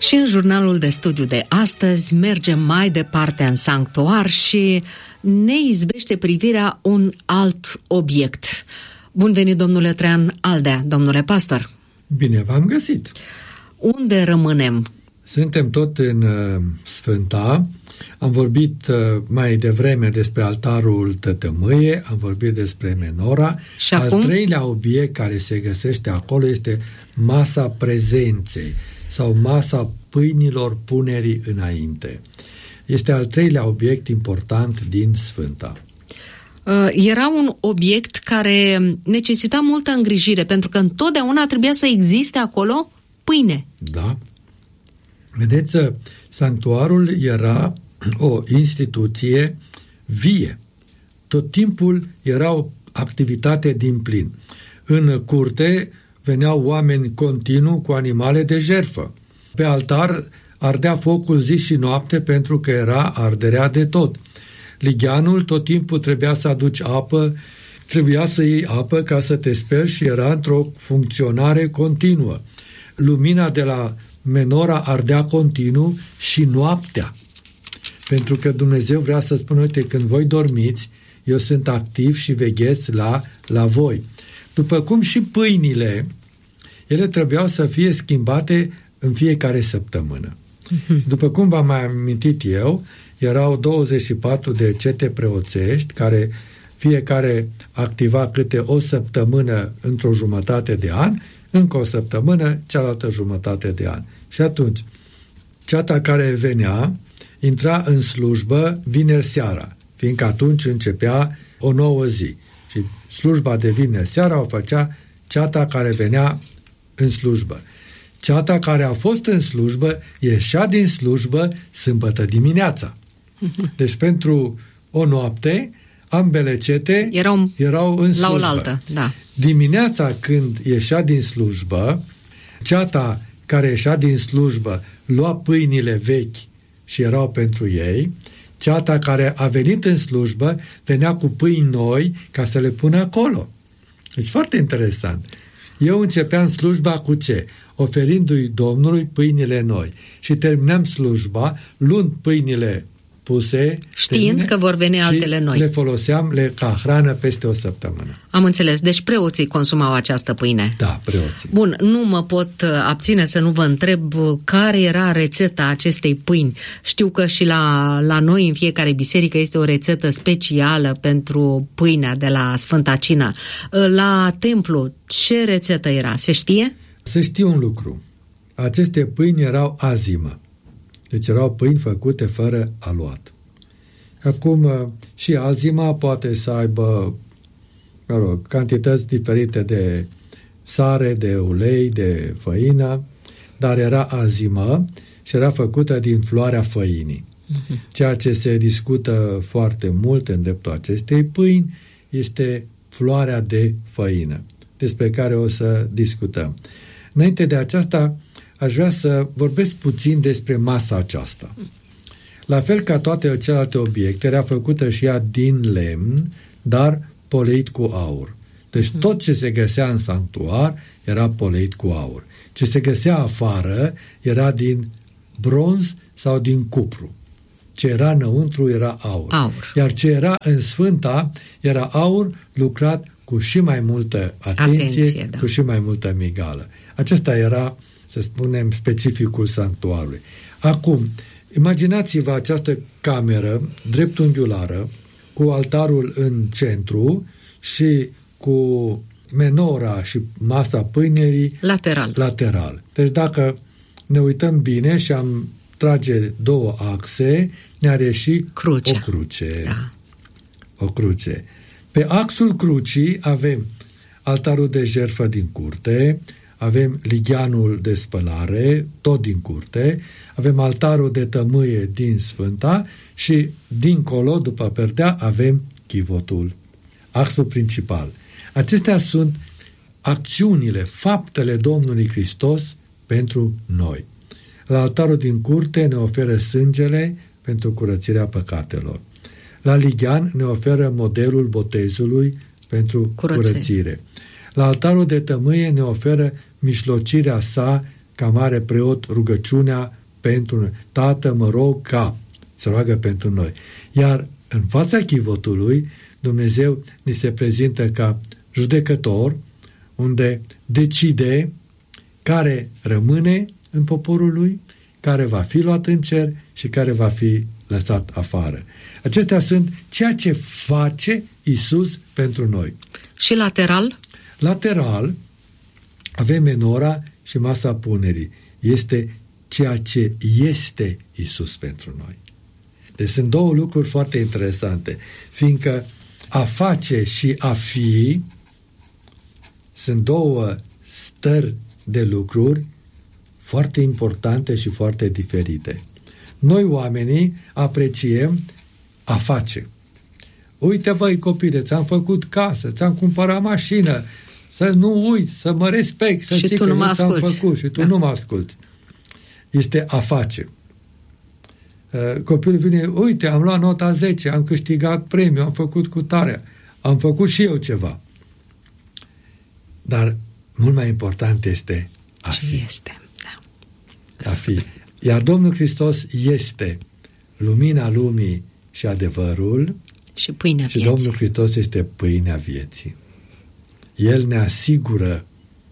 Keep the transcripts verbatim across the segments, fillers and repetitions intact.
Și în jurnalul de studiu de astăzi mergem mai departe în sanctuar și ne izbește privirea un alt obiect. Bun venit, domnule Traian Aldea, domnule pastor! Bine v-am găsit! Unde rămânem? Suntem tot în uh, Sfânta. Am vorbit uh, mai devreme despre altarul tătămâie, am vorbit despre menora. Și Al acum? treilea obiect care se găsește acolo este masa prezenței sau masa pâinilor punerii înainte. Este al treilea obiect important din Sfânta. Era un obiect care necesita multă îngrijire, pentru că întotdeauna trebuia să existe acolo pâine. Da. Vedeți, sanctuarul era o instituție vie. Tot timpul era o activitate din plin. În curte veneau oameni continuu cu animale de jertfă. Pe altar ardea focul zi și noapte pentru că era arderea de tot. Ligheanul tot timpul trebuia să aduci apă, trebuia să iei apă ca să te speli și era într-o funcționare continuă. Lumina de la menora ardea continuu și noaptea. Pentru că Dumnezeu vrea să spună, uite, când voi dormiți, eu sunt activ și veghez la, la voi. După cum și pâinile, ele trebuiau să fie schimbate în fiecare săptămână. După cum v-am mai amintit eu, erau douăzeci și patru de cete preoțești, care fiecare activa câte o săptămână într-o jumătate de an, încă o săptămână, cealaltă jumătate de an. Și atunci, ceata care venea, intra în slujbă vineri seara, fiindcă atunci începea o nouă zi. Și slujba de vineri seara o făcea ceata care venea în slujbă. Ceata care a fost în slujbă ieșea din slujbă sâmbătă dimineața. Deci pentru o noapte, ambele cete erau, erau în slujbă. La oaltă, da. Dimineața când ieșea din slujbă, ceata care ieșea din slujbă lua pâinile vechi și erau pentru ei, ceata care a venit în slujbă venea cu pâini noi ca să le pună acolo. Deci foarte interesant. Eu începeam slujba cu ce? Oferindu-i Domnului pâinile noi. Și terminam slujba luând pâinile puse, știind termine, că vor veni altele noi. Le foloseam le, ca hrană peste o săptămână. Am înțeles. Deci preoții consumau această pâine. Da, preoții. Bun, nu mă pot abține să nu vă întreb care era rețeta acestei pâini. Știu că și la, la noi în fiecare biserică este o rețetă specială pentru pâinea de la Sfânta Cină. La templu, ce rețetă era? Se știe? Se știe un lucru. Aceste pâini erau azimă. Deci erau pâini făcute fără aluat. Acum, și azima poate să aibă, mă rog, cantități diferite de sare, de ulei, de făină, dar era azimă și era făcută din floarea făinii. Uh-huh. Ceea ce se discută foarte mult în dreptul acestei pâini este floarea de făină, despre care o să discutăm. Înainte de aceasta, aș vrea să vorbesc puțin despre masa aceasta. La fel ca toate celelalte obiecte, era făcută și ea din lemn, dar poleit cu aur. Deci uh-huh. tot ce se găsea în sanctuar era poleit cu aur. Ce se găsea afară era din bronz sau din cupru. Ce era înăuntru era aur. aur. Iar ce era în Sfânta era aur lucrat cu și mai multă atenție, atenție da. cu și mai multă migală. Acesta era, să spunem, specificul sanctuarului. Acum, imaginați-vă această cameră dreptunghiulară cu altarul în centru și cu menora și masa pâinerii lateral. lateral. Deci dacă ne uităm bine și am trage două axe, ne-ar ieși Crucea. o cruce. Da. O cruce. Pe axul crucii avem altarul de jertfă din curte, avem ligheanul de spălare, tot din curte, avem altarul de tămâie din Sfânta și dincolo, după perdea, avem chivotul, axul principal. Acestea sunt acțiunile, faptele Domnului Hristos pentru noi. La altarul din curte ne oferă sângele pentru curățirea păcatelor. La lighean ne oferă modelul botezului pentru Curățe. curățire. La altarul de tămâie ne oferă mijlocirea sa ca mare preot rugăciunea pentru noi. Tată, mă rog ca, se roagă pentru noi. Iar în fața chivotului, Dumnezeu ni se prezintă ca judecător, unde decide care rămâne în poporul lui, care va fi luat în cer și care va fi lăsat afară. Acestea sunt ceea ce face Iisus pentru noi. Și lateral? Lateral avem menora și masa punerii. Este ceea ce este Iisus pentru noi. Deci sunt două lucruri foarte interesante, fiindcă a face și a fi sunt două stări de lucruri foarte importante și foarte diferite. Noi, oamenii, apreciem a face. Uite, băi, copile, ți-am făcut casă, ți-am cumpărat mașină, să nu uiți, să mă respect, să și știi tu că nu mă eu ți-am asculți. făcut și tu da. nu mă asculți. Este a face. Copilul vine, uite, am luat nota zece, am câștigat premiu, am făcut cu tare, am făcut și eu ceva. Dar mult mai important este a Ce fi. este. Da. A fi. Iar Domnul Hristos este lumina lumii și adevărul, Și pâinea și vieții. Domnul Hristos este pâinea vieții. El ne asigură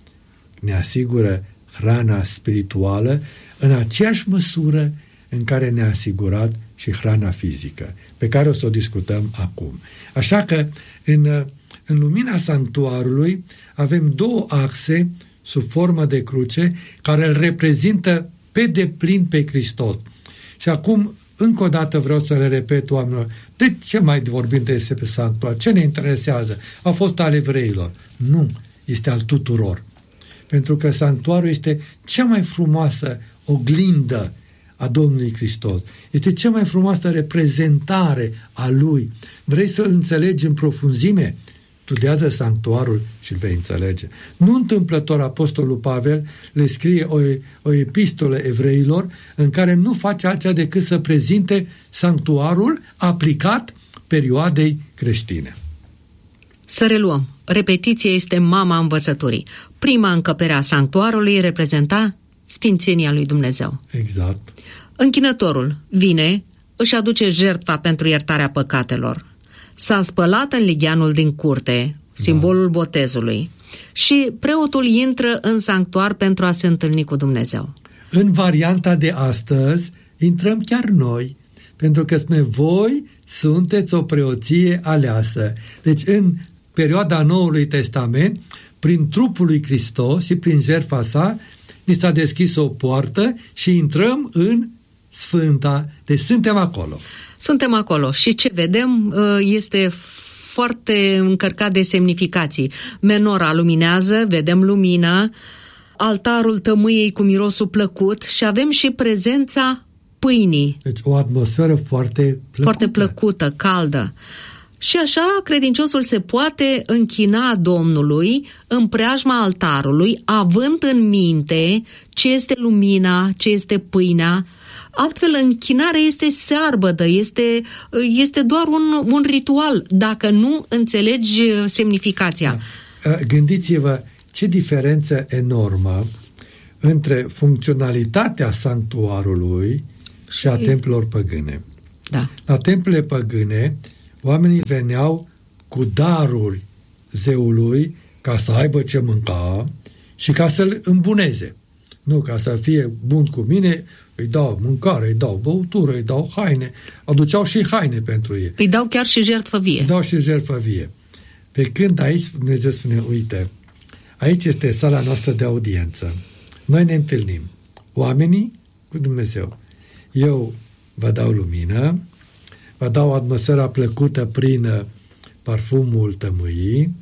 ne asigură hrana spirituală în aceeași măsură în care ne-a asigurat și hrana fizică, pe care o să o discutăm acum. Așa că în, în lumina sanctuarului avem două axe sub formă de cruce care îl reprezintă pe deplin pe Hristos. Și acum, încă o dată vreau să le repet oamenilor, de ce mai vorbim de despre sanctuar? Ce ne interesează? A fost al evreilor. Nu, este al tuturor. Pentru că sanctuarul este cea mai frumoasă oglindă a Domnului Hristos. Este cea mai frumoasă reprezentare a Lui. Vrei să-L înțelegi în profunzime? Studiază sanctuarul și îl vei înțelege. Nu întâmplător Apostolul Pavel le scrie o, o epistolă evreilor în care nu face altceva decât să prezinte sanctuarul aplicat perioadei creștine. Să reluăm. Repetiția este mama învățăturii. Prima încăpere a sanctuarului reprezenta sfințenia lui Dumnezeu. Exact. Închinătorul vine, își aduce jertfa pentru iertarea păcatelor. S-a spălat în ligheanul din curte, simbolul da. botezului, și preotul intră în sanctuar pentru a se întâlni cu Dumnezeu. În varianta de astăzi intrăm chiar noi, pentru că spune, voi sunteți o preoție aleasă. Deci în perioada Noului Testament, prin trupul lui Hristos și prin jertfa sa, ni s-a deschis o poartă și intrăm în Sfânta. Deci suntem acolo. Suntem acolo și ce vedem este foarte încărcat de semnificații. Menora luminează, vedem lumină, altarul tămâiei cu mirosul plăcut și avem și prezența pâinii. Deci o atmosferă foarte plăcută. Foarte plăcută, caldă. Și așa credinciosul se poate închina Domnului în preajma altarului, având în minte ce este lumina, ce este pâinea. Altfel, închinarea este searbădă, este, este doar un, un ritual, dacă nu înțelegi semnificația. Gândiți-vă ce diferență enormă între funcționalitatea sanctuarului și, și a templelor păgâne. Da. La templele păgâne, oamenii veneau cu daruri zeului ca să aibă ce mânca și ca să-l îmbuneze. Nu ca să fie bun cu mine, îi dau mâncare, îi dau băutură, îi dau haine. Aduceau și haine pentru ei. Îi dau chiar și jertfă vie. Îi dau și jertfă vie. Pe când aici Dumnezeu spune, uite, aici este sala noastră de audiență. Noi ne întâlnim. Oamenii cu Dumnezeu. Eu vă dau lumină, vă dau atmosfera plăcută prin parfumul tămâii,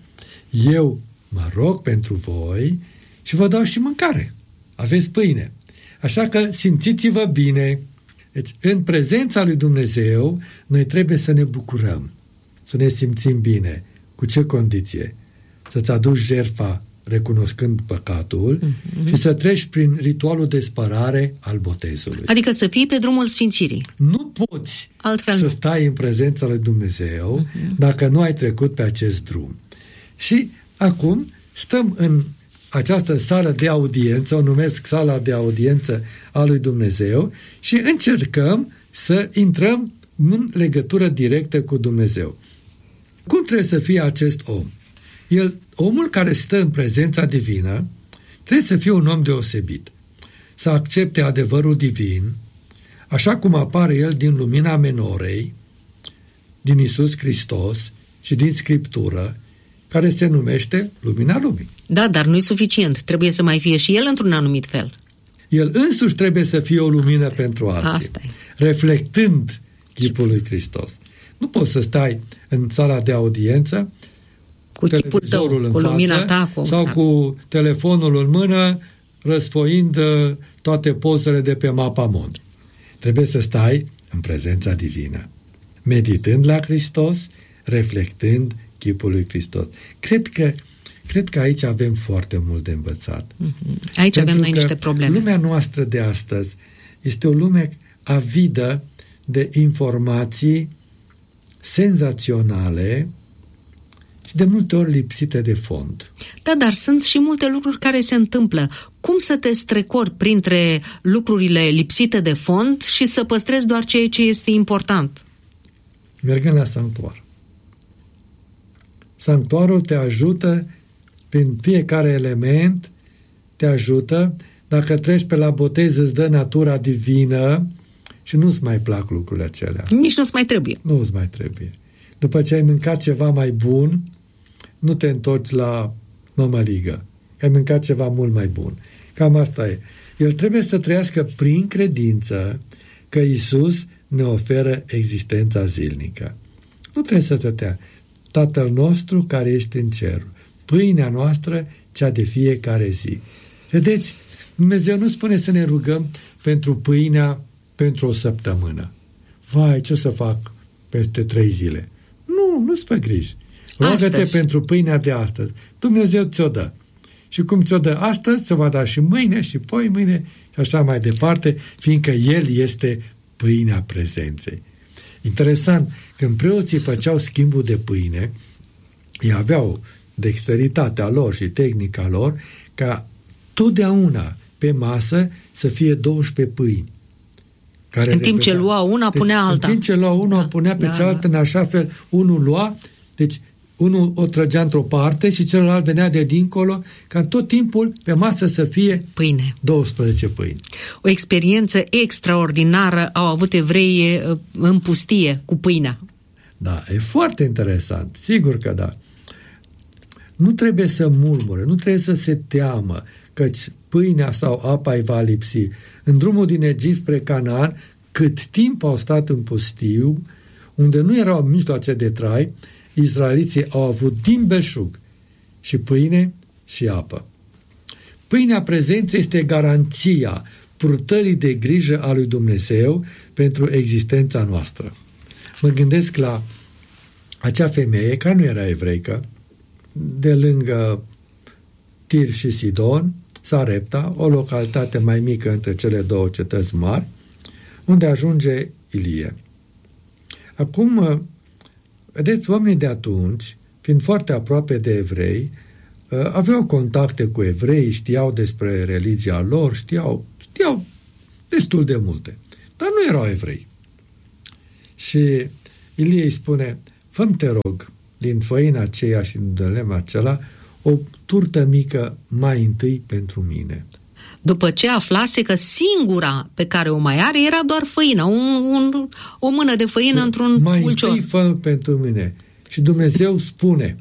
eu mă rog pentru voi și vă dau și mâncare. Aveți pâine. Așa că simțiți-vă bine. Deci, în prezența lui Dumnezeu, noi trebuie să ne bucurăm, să ne simțim bine. Cu ce condiție? Să-ți aduci jertfa recunoscând păcatul mm-hmm. și să treci prin ritualul de spălare al botezului. Adică să fii pe drumul sfințirii. Nu poți altfel să nu. stai în prezența lui Dumnezeu mm-hmm. dacă nu ai trecut pe acest drum. Și acum stăm în această sală de audiență, o numesc sala de audiență a lui Dumnezeu, și încercăm să intrăm în legătură directă cu Dumnezeu. Cum trebuie să fie acest om? El, omul care stă în prezența divină, trebuie să fie un om deosebit, să accepte adevărul divin, așa cum apare el din lumina menorei, din Iisus Hristos și din Scriptură, care se numește lumina lumii. Da, dar nu e suficient. Trebuie să mai fie și el într-un anumit fel. El însuși trebuie să fie o lumină Asta pentru alții, Asta reflectând chipul lui Hristos. Nu poți să stai în sala de audiență cu chipul tău, cu lumina ta, cu... sau cu telefonul în mână, răsfoind toate pozele de pe Mapamond. Trebuie să stai în prezența divină, meditând la Hristos, reflectând chipul lui Hristos. Cred că, cred că aici avem foarte mult de învățat. Mm-hmm. Aici Pentru avem noi niște probleme. Lumea noastră de astăzi este o lume avidă de informații senzaționale și de multe ori lipsite de fond. Da, dar sunt și multe lucruri care se întâmplă. Cum să te strecori printre lucrurile lipsite de fond și să păstrezi doar ceea ce este important? Mergând la sanctuar. Sanctuarul te ajută prin fiecare element, te ajută. Dacă treci pe la botez, îți dă natura divină și nu-ți mai plac lucrurile acelea. Nici nu-ți mai trebuie. Nu-ți mai trebuie. După ce ai mâncat ceva mai bun, nu te întorci la mămăligă. Ai mâncat ceva mult mai bun. Cam asta e. El trebuie să trăiască prin credință că Iisus ne oferă existența zilnică. Nu trebuie să stătea. Tatăl nostru care ești în cer, pâinea noastră, cea de fiecare zi. Vedeți, Dumnezeu nu spune să ne rugăm pentru pâinea pentru o săptămână. Vai, ce o să fac peste trei zile? Nu, nu-ți fă griji. Roagă-te pentru pâinea de astăzi. Dumnezeu ți-o dă. Și cum ți-o dă astăzi, ți-o va da și mâine și poi mâine și așa mai departe, fiindcă El este pâinea prezenței. Interesant, când preoții făceau schimbul de pâine, ei aveau dexteritatea lor și tehnica lor ca totdeauna pe masă să fie douăsprezece pâini. Care în timp repeta, ce lua una, deci, punea alta. În timp ce lua una, da, punea pe da, cealaltă, da. În așa fel, unul lua, deci unul o trăgea într-o parte și celălalt venea de dincolo, ca tot timpul pe masă să fie pâine. douăsprezece pâini. O experiență extraordinară au avut evreii în pustie cu pâinea. Da, e foarte interesant, sigur că da. Nu trebuie să murmure, nu trebuie să se teamă, căci pâinea sau apa îi va lipsi. În drumul din Egipt spre Canaan, cât timp au stat în pustiu, unde nu erau mijloace de trai, izraeliții au avut din belșug și pâine și apă. Pâinea prezenței este garanția purtării de grijă a lui Dumnezeu pentru existența noastră. Mă gândesc la acea femeie, care nu era evreică, de lângă Tir și Sidon, Sarepta, o localitate mai mică între cele două cetăți mari, unde ajunge Ilie. Acum, vedeți, oamenii de atunci, fiind foarte aproape de evrei, aveau contacte cu evrei, știau despre religia lor, știau, știau destul de multe, dar nu erau evrei. Și Ilie îi spune, fă-mi, te rog, din făina aceea și din lemn acela, o turtă mică mai întâi pentru mine. După ce aflase că singura pe care o mai are era doar făina, un, un, o mână de făină într-un mai ulcior. Mai întâi fă pentru mine. Și Dumnezeu spune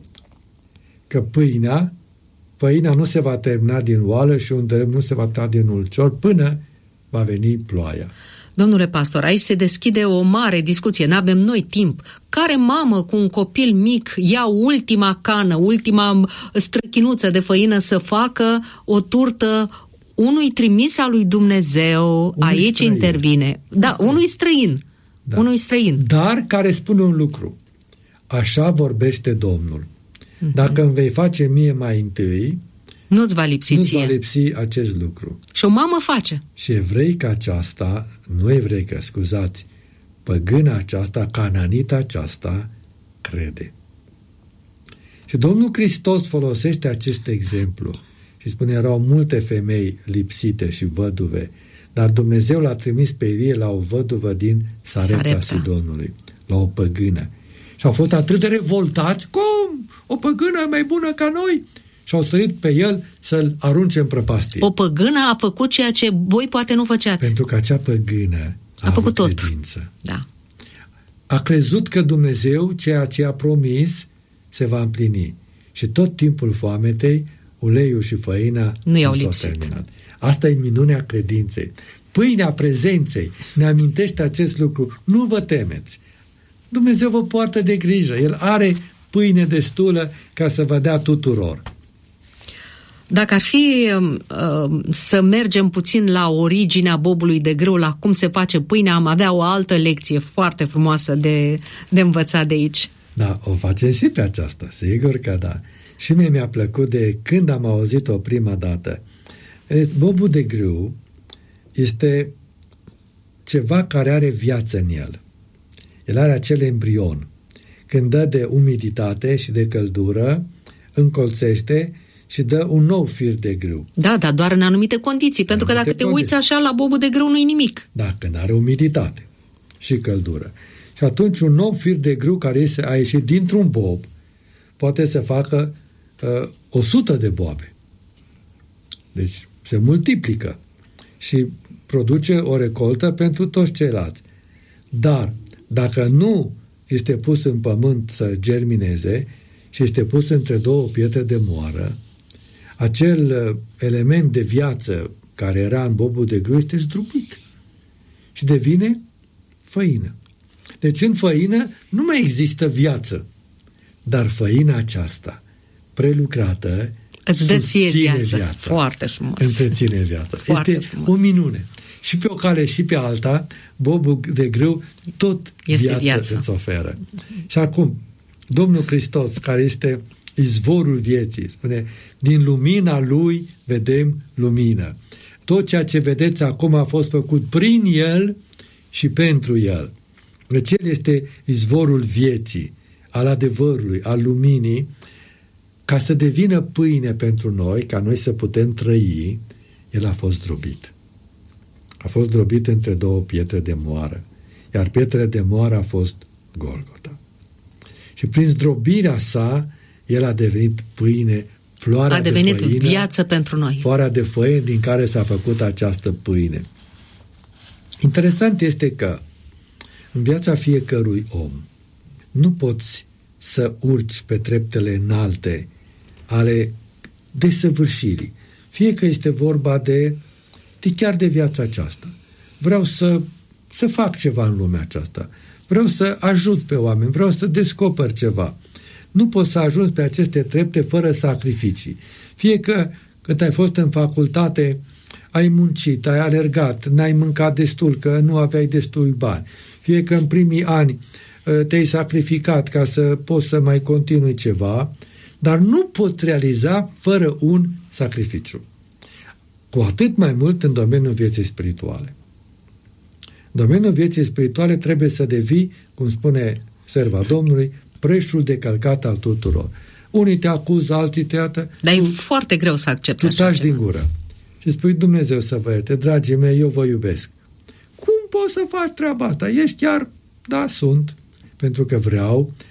că pâinea, făina nu se va termina din oală și un dărâm nu se va ta din ulcior până va veni ploaia. Domnule pastor, aici se deschide o mare discuție, n-avem noi timp. Care mamă cu un copil mic ia ultima cană, ultima străchinuță de făină să facă o turtă unui trimis al lui Dumnezeu? Unui aici străin. Intervine. Da, străin. unui străin. Da. Unui străin. Dar care spune un lucru. Așa vorbește Domnul. Mm-hmm. Dacă îmi vei face mie mai întâi, nu-ți va lipsi nu-ți ție. va lipsi acest lucru. Și o mamă face. Și evreica aceasta, nu evreică, scuzați, păgâna aceasta, cananita aceasta, crede. Și Domnul Hristos folosește acest exemplu. Și spune, erau multe femei lipsite și văduve, dar Dumnezeu l-a trimis pe Ilie la o văduvă din Sarepta, Sarepta. Sidonului, la o păgână. Și au fost atât de revoltați, cum? O păgână mai bună ca noi? Și au sărit pe el să-l arunce în prăpastie. O păgână a făcut ceea ce voi poate nu făceați. Pentru că acea păgână a, a făcut tot. Credință. Da. A crezut că Dumnezeu, ceea ce a promis, se va împlini. Și tot timpul foametei, uleiul și făina nu i-au lipsit. Asta e minunea credinței. Pâinea prezenței ne amintește acest lucru. Nu vă temeți. Dumnezeu vă poartă de grijă. El are pâine destulă ca să vă dea tuturor. Dacă ar fi uh, să mergem puțin la originea bobului de grâu, la cum se face pâinea, am avea o altă lecție foarte frumoasă de, de învățat de aici. Da, o facem și pe aceasta, sigur că da. Și mie mi-a plăcut de când am auzit-o prima dată. Bobul de grâu este ceva care are viață în el. El are acel embrion. Când dă de umiditate și de căldură, încolțește și dă un nou fir de grâu. Da, dar doar în anumite condiții, pentru că dacă te uiți așa la bobul de grâu nu-i nimic. Da, când are umiditate și căldură. Și atunci un nou fir de grâu care a ieșit dintr-un bob poate să facă uh, o sută de boabe. Deci se multiplică și produce o recoltă pentru toți ceilalți. Dar dacă nu este pus în pământ să germineze și este pus între două pietre de moară, acel element de viață care era în bobul de grâu este zdrobit și devine făină. Deci în făină nu mai există viață, dar făina aceasta prelucrată îți dă ție viață. viața. Foarte frumos. Întreține viața. Foarte este frumos. O minune. Și pe o cale și pe alta, bobul de grâu tot este viață, viață îți oferă. Și acum, Domnul Hristos, care este izvorul vieții, spune, din lumina Lui vedem lumină. Tot ceea ce vedeți acum a fost făcut prin El și pentru El. Deci El este izvorul vieții, al adevărului, al luminii, ca să devină pâine pentru noi, ca noi să putem trăi, El a fost zdrobit. A fost zdrobit între două pietre de moară, iar pietrele de moară a fost Golgota. Și prin zdrobirea sa, El a devenit pâine, floarea a devenit de făină, viață pentru noi. Floarea de făină din care s-a făcut această pâine. Interesant este că în viața fiecărui om nu poți să urci pe treptele înalte ale desăvârșirii. Fie că este vorba de, de chiar de viața aceasta. Vreau să, să fac ceva în lumea aceasta. Vreau să ajut pe oameni. Vreau să descoper ceva. Nu poți să ajungi pe aceste trepte fără sacrificii. Fie că când ai fost în facultate, ai muncit, ai alergat, n-ai mâncat destul, că nu aveai destui bani. Fie că în primii ani te-ai sacrificat ca să poți să mai continui ceva, dar nu poți realiza fără un sacrificiu. Cu atât mai mult în domeniul vieții spirituale. În domeniul vieții spirituale trebuie să devii, cum spune serva Domnului, preșul de călcat al tuturor. Unii te acuză, alții te iată. Dar e foarte greu să accepți așa ceva. Tu taci din gură și spui, Dumnezeu să vă ierte, dragii mei, eu vă iubesc. Cum poți să faci treaba asta? Ești chiar? Da, sunt. Pentru că vreau